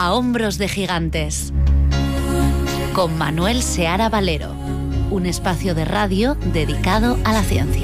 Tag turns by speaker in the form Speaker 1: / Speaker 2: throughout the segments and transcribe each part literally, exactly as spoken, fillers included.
Speaker 1: A hombros de gigantes, con Manuel Seara Valero, un espacio de radio dedicado a la ciencia.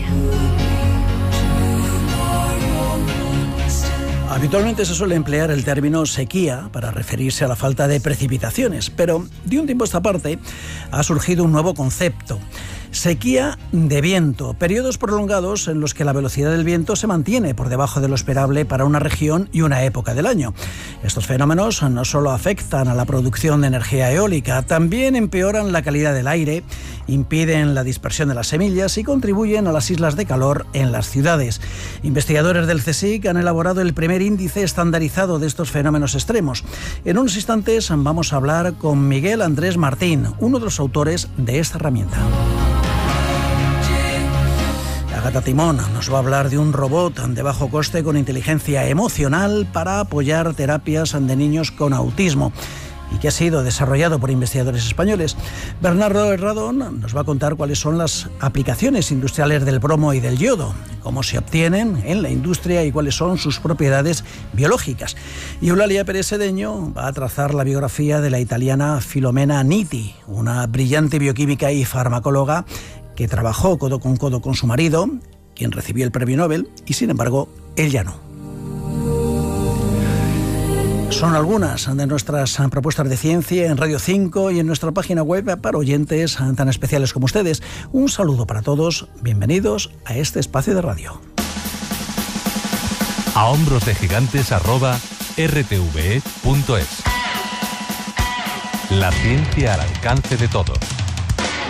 Speaker 2: Habitualmente se suele emplear el término sequía para referirse a la falta de precipitaciones, pero de un tiempo a esta parte ha surgido un nuevo concepto: sequía de viento, periodos prolongados en los que la velocidad del viento se mantiene por debajo de lo esperable para una región y una época del año. Estos fenómenos no solo afectan a la producción de energía eólica, también empeoran la calidad del aire, impiden la dispersión de las semillas y contribuyen a las islas de calor en las ciudades. Investigadores del CSIC han elaborado el primer índice estandarizado de estos fenómenos extremos. En unos instantes vamos a hablar con Miguel Andrés Martín, uno de los autores de esta herramienta. Agata Timón nos va a hablar de un robot de bajo coste con inteligencia emocional para apoyar terapias de niños con autismo y que ha sido desarrollado por investigadores españoles. Bernardo Herradón nos va a contar cuáles son las aplicaciones industriales del bromo y del yodo, cómo se obtienen en la industria y cuáles son sus propiedades biológicas. Y Eulalia Pérez Sedeño va a trazar la biografía de la italiana Filomena Nitti, una brillante bioquímica y farmacóloga que trabajó codo con codo con su marido, quien recibió el premio Nobel, y sin embargo, él ya no. Son algunas de nuestras propuestas de ciencia en Radio cinco y en nuestra página web para oyentes tan especiales como ustedes. Un saludo para todos, bienvenidos a este espacio de radio.
Speaker 3: A hombros de gigantes arroba r t v e punto es. La ciencia al alcance de todos.